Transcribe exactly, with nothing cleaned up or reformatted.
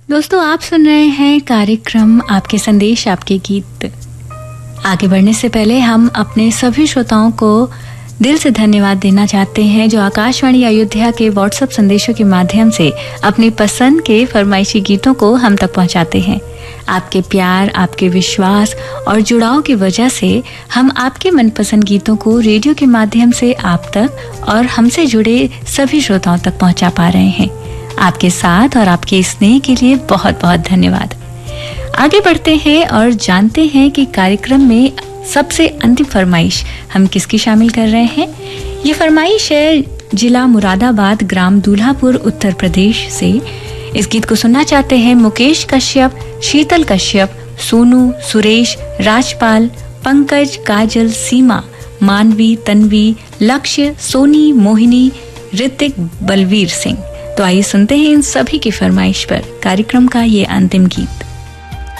दोस्तों, आप सुन रहे हैं कार्यक्रम आपके संदेश आपके गीत। आगे बढ़ने से पहले हम अपने सभी श्रोताओं को दिल से धन्यवाद देना चाहते हैं जो आकाशवाणी अयोध्या के व्हाट्सएप संदेशों के माध्यम से अपनी पसंद के फरमाइशी गीतों को हम तक पहुंचाते हैं। आपके प्यार, आपके विश्वास और जुड़ाव की वजह से हम आपके मनपसंद गीतों को रेडियो के माध्यम से आप तक और हमसे जुड़े सभी श्रोताओं तक पहुंचा पा रहे हैं। आपके साथ और आपके स्नेह के लिए बहुत बहुत धन्यवाद। आगे बढ़ते हैं और जानते हैं कि कार्यक्रम में सबसे अंतिम फरमाइश हम किसकी शामिल कर रहे हैं। ये फरमाइश है जिला मुरादाबाद, ग्राम दूल्हापुर, उत्तर प्रदेश से। इस गीत को सुनना चाहते हैं मुकेश कश्यप, शीतल कश्यप, सोनू, सुरेश, राजपाल, पंकज, काजल, सीमा, मानवी, तन्वी, लक्ष्य, सोनी, मोहिनी, ऋतिक, बलवीर सिंह। तो आइए सुनते हैं इन सभी की फरमाइश पर कार्यक्रम का ये अंतिम गीत।